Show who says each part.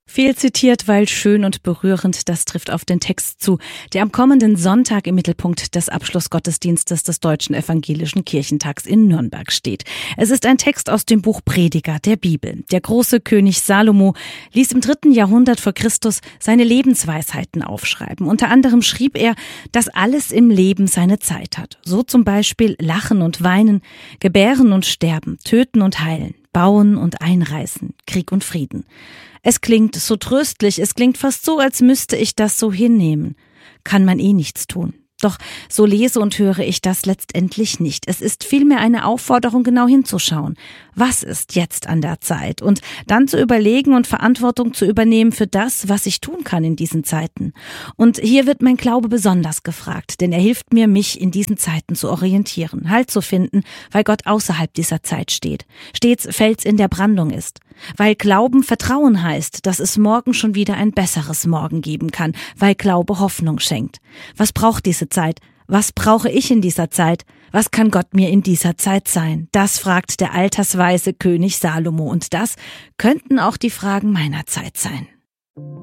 Speaker 1: Viel zitiert, weil schön und berührend, das trifft auf den Text zu, der am kommenden Sonntag im Mittelpunkt des Abschlussgottesdienstes des Deutschen Evangelischen Kirchentags in Nürnberg steht. Es ist ein Text aus dem Buch Prediger der Bibel. Der große König Salomo ließ im 3. Jahrhundert vor Christus seine Lebensweisheiten aufschreiben. Unter anderem schrieb er, dass alles im Leben seine Zeit hat. So zum Beispiel Lachen und Weinen, Gebären und Sterben, Töten und Heilen, Bauen und Einreißen, Krieg und Frieden. Es klingt so tröstlich, es klingt fast so, als müsste ich das so hinnehmen. Kann man nichts tun. Doch so lese und höre ich das letztendlich nicht. Es ist vielmehr eine Aufforderung, genau hinzuschauen. Was ist jetzt an der Zeit? Und dann zu überlegen und Verantwortung zu übernehmen für das, was ich tun kann in diesen Zeiten. Und hier wird mein Glaube besonders gefragt, denn er hilft mir, mich in diesen Zeiten zu orientieren, Halt zu finden, weil Gott außerhalb dieser Zeit steht, stets Fels in der Brandung ist. Weil Glauben Vertrauen heißt, dass es morgen schon wieder ein besseres Morgen geben kann, weil Glaube Hoffnung schenkt. Was braucht diese Zeit? Was brauche ich in dieser Zeit? Was kann Gott mir in dieser Zeit sein? Das fragt der altersweise König Salomo, und das könnten auch die Fragen meiner Zeit sein.